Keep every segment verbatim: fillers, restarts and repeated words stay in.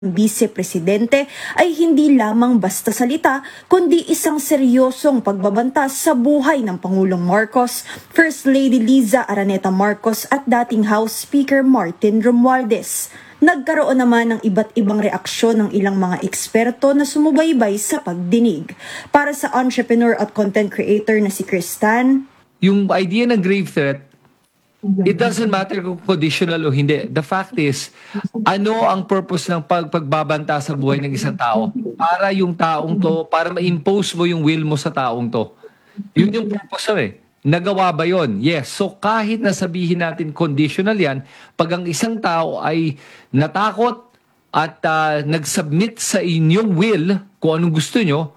Vice Presidente ay hindi lamang basta salita kundi isang seryosong pagbabanta sa buhay ng Pangulong Marcos, First Lady Liza Araneta Marcos at dating House Speaker Martin Romualdez. Nagkaroon naman ng iba't ibang reaksyon ng ilang mga eksperto na sumubaybay sa pagdinig. Para sa entrepreneur at content creator na si Kristan, yung idea ng grave threat, it doesn't matter kung conditional o hindi. The fact is, ano ang purpose ng pag pagbabanta sa buhay ng isang tao? Para yung taong to, para ma-impose mo yung will mo sa taong to. Yun yung purpose mo eh. Nagawa ba yun? Yes. So kahit nasabihin natin conditional yan, pag ang isang tao ay natakot at uh, nag-submit sa inyong will kung anong gusto nyo,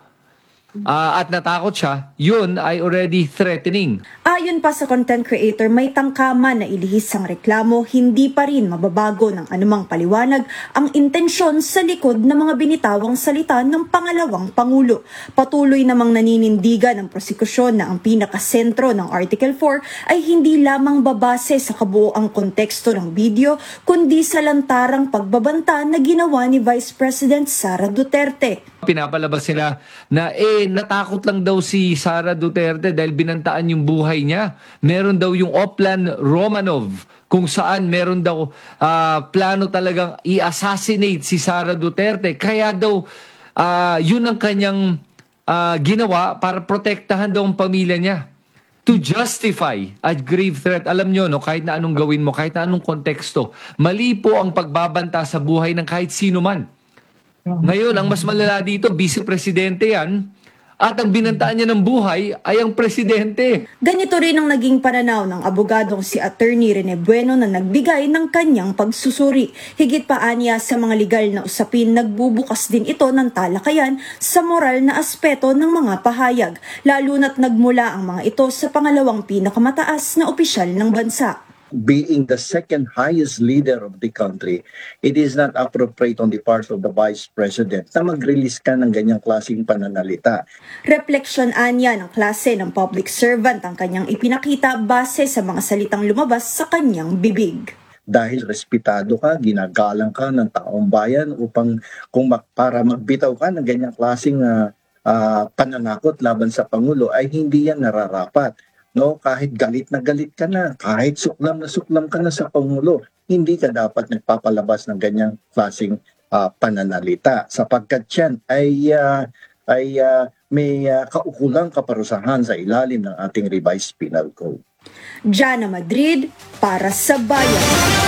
Uh, at natakot siya, yun ay already threatening. Ayon pa sa content creator, may tangkaman na ilihis ang reklamo, hindi pa rin mababago ng anumang paliwanag ang intensyon sa likod ng mga binitawang salita ng pangalawang Pangulo. Patuloy namang naninindigan ng prosekusyon na ang pinakasentro ng Article four ay hindi lamang babase sa kabuoang konteksto ng video, kundi sa lantarang pagbabanta na ginawa ni Vice President Sara Duterte. Pinapalabas sila na eh natakot lang daw si Sara Duterte dahil binantaan yung buhay niya. Meron daw yung Oplan Romanov kung saan meron daw uh, plano talagang i-assassinate si Sara Duterte. Kaya daw uh, yun ang kanyang uh, ginawa para protektahan daw ang pamilya niya. To justify a grave threat, alam nyo, no, kahit na anong gawin mo, kahit na anong konteksto, mali po ang pagbabanta sa buhay ng kahit sino man. Ngayon, ang mas malala dito, Vice Presidente yan, at ang binantaan niya ng buhay ay ang Presidente. Ganito rin ang naging pananaw ng abogadong si Attorney Rene Bueno na nagbigay ng kanyang pagsusuri. Higit pa aniya sa mga legal na usapin, nagbubukas din ito ng talakayan sa moral na aspeto ng mga pahayag, lalo na't nagmula ang mga ito sa pangalawang pinakamataas na opisyal ng bansa. Being the second highest leader of the country, it is not appropriate on the part of the Vice President na mag-release ka ng ganyang klaseng pananalita. Refleksyon anya ng klase ng public servant ang kanyang ipinakita base sa mga salitang lumabas sa kanyang bibig. Dahil respetado ka, ginagalang ka ng taong bayan upang kung mag, para magbitaw ka ng ganyang klaseng uh, uh, pananakot laban sa Pangulo ay hindi yan nararapat. No, kahit galit na galit ka na, kahit suklam na suklam ka na sa Pangulo, hindi ka dapat nagpapalabas ng ganyang klaseng uh, pananalita sapagkat yan ay, uh, ay uh, may uh, kaukulang kaparusahan sa ilalim ng ating revised penal code. Jana Madrid para sa Bayan.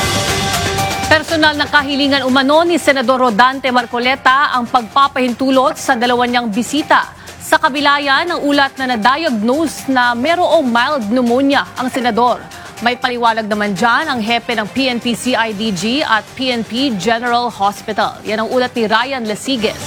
Personal na kahilingan umano ni Senador Rodante Marcoleta ang pagpapahintulot sa dalawa niyang bisita. Sa kabila yan, ang ulat na na-diagnose na merong mild pneumonia ang senador. May paliwanag naman dyan ang hepe ng P N P C I D G at P N P General Hospital. Yan ang ulat ni Ryan Lasigues.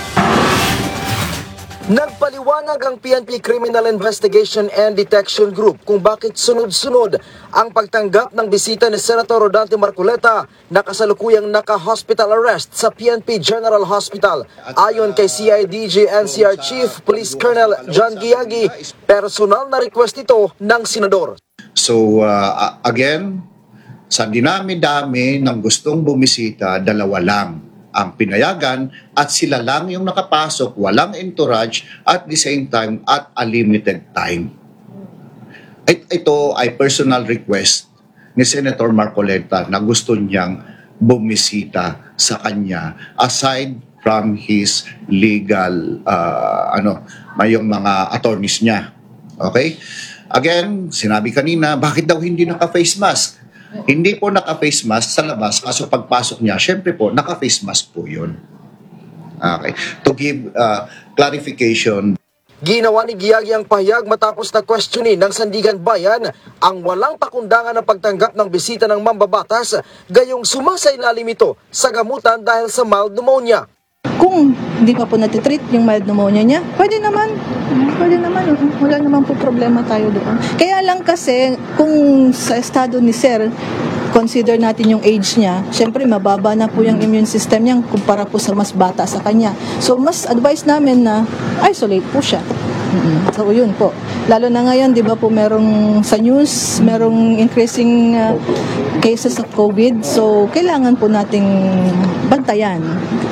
Nagpaliwanag ang P N P Criminal Investigation and Detection Group kung bakit sunod-sunod ang pagtanggap ng bisita ni Senator Rodante Marcoleta na kasalukuyang naka-hospital arrest sa P N P General Hospital. Ayon kay C I D G N C R Chief Police Colonel John Giagi, personal na request ito ng senador. So uh, again, sa dinami-dami ng gustong bumisita, dalawa lang ang pinayagan at sila lang yung nakapasok, walang entourage at the same time at a limited time. Ito ay personal request ni Senator Marcoleta na gusto niyang bumisita sa kanya aside from his legal, uh, ano, mayong mga attorneys niya. Okay? Again, sinabi kanina, bakit daw hindi naka-face mask? Hindi po naka-face mask sa labas, kaso pagpasok niya, syempre po, naka-face mask po yun. Okay. To give uh, clarification. Ginawa ni Giagi ang pahayag matapos na questionin ng Sandigan Bayan ang walang pakundangan ng pagtanggap ng bisita ng mambabatas, gayong sumasailalim ito sa gamutan dahil sa mild pneumonia. Kung hindi pa po natitreat yung mild pneumonia niya, pwede naman. Pwede naman. Wala naman po problema tayo doon. Kaya lang kasi, kung sa estado ni Sir, consider natin yung age niya, syempre mababa na po yung immune system niya kumpara po sa mas bata sa kanya. So, mas advice namin na isolate po siya. Mm-hmm. So, yun po. Lalo na ngayon, di ba po, merong sa news, merong increasing uh, cases of COVID. So, kailangan po nating bantayan